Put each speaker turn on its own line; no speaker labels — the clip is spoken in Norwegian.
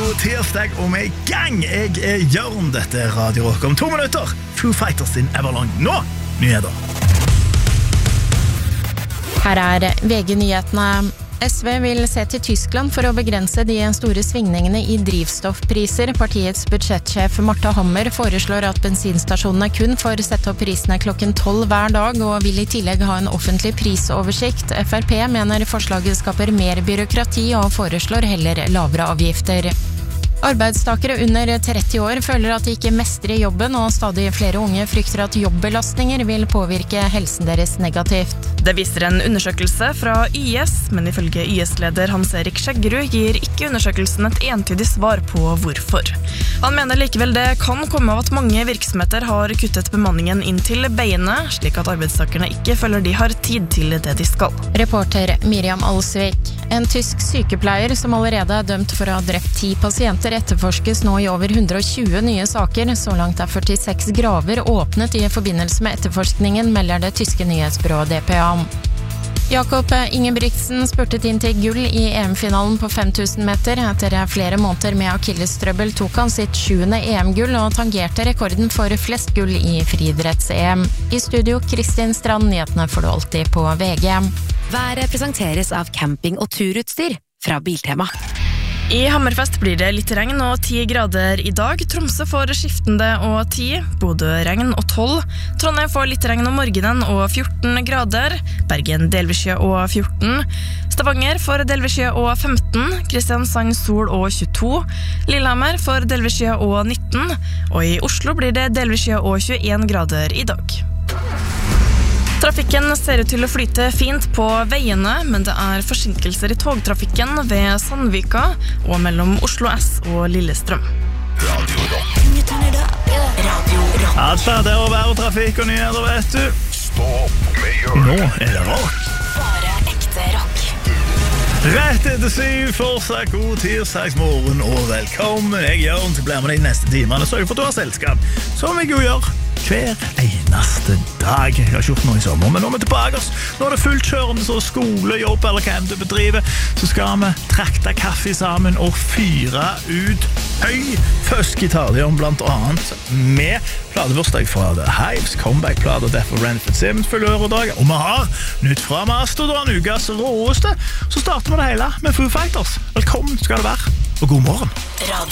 God tirsdag, og vi i gang. Jeg Jørn, dette Radio Rock. Om 2 minutter, Foo Fighters in Everlong. Nå, nyheter.
Her VG-nyhetene. SV vil se til Tyskland for å begrense de store svingningene i drivstoffpriser. Partiets budsjettsjef Martha Hammer foreslår at bensinstasjonene kun får sette opp prisene klokken 12 hver dag, og vil i tillegg ha en offentlig prisoversikt. FrP mener forslaget skaper mer byråkrati og foreslår heller lavere avgifter. Arbeidstakere under 30 år føler at de ikke mestrer jobben, og stadig flere unge frykter at jobbelastninger vil påvirke helsen deres negativt.
Det viser en undersøkelse fra YS, men ifølge YS-leder Hans-Erik Skjeggerud gir ikke undersøkelsen et entydig svar på hvorfor. Han mener likevel det kan komme av at mange virksomheter har kuttet bemanningen inn til beinet, slik at arbeidstakerne ikke føler de har tid til det de skal.
Reporter Miriam Alsvik. En tysk sykepleier som allerede dømt for å ha drept 10 pasienter etterforskes nå i over 120 nye saker. Så langt 46 graver åpnet i forbindelse med etterforskningen, melder det tyske nyhetsbyrået DPA. Jakob Ingebrigtsen spurtet inn til gull i EM-finalen på 5000 meter. Etter flere måneder med akillestrøbbel tok han sitt 7. EM-gull og tangerte rekorden for flest gull i friidretts-EM. I studio Kristin Strand, nyhetene får du alltid på VG.
Været presenteres av camping- og turutstyr fra Biltema.
I Hammerfest blir det litt regn og 10 grader i dag. Tromsø får skiftende og 10, Bodø regn og 12. Trondheim får litt regn om morgenen og 14 grader. Bergen delvis skya og 14. Stavanger får delvis skya og 15. Kristiansand sol og 22. Lillehammer får delvis skya og 19. Og i Oslo blir det delvis skya og 21 grader i dag. Trafikken ser ut til å flyte fint på veiene, men det er forsinkelser i togtrafikken ved Sandvika og mellom Oslo S og Lillestrøm.
Radio Rock. Det å være trafikk og nyheter, vet du.
Stopp med Jørn.
Nå det rock.
Bare ekte rock.
Rett etter 7, fortsatt god tirsdagsmorgen og velkommen. Jeg Jørn til å bli med deg neste timene. Sørg for at du har selskap, som jeg jo gjør hver eneste dag. Jeg har ikke gjort noe i sommer, men nå er vi tilbake. Nå er det fullt kjørende, så skole, jobb eller hva du bedriver. Så skal vi trakte kaffe sammen og fyre ut høy føskitalion, blant annet med platebursdag fra The Hives, comeback-plate og derfor Renford Simmons følger i dag. Og vi har nytt fra Mastodon, ukas råeste. Så starter vi det hele med Foo Fighters. Velkommen skal det være, og god morgen.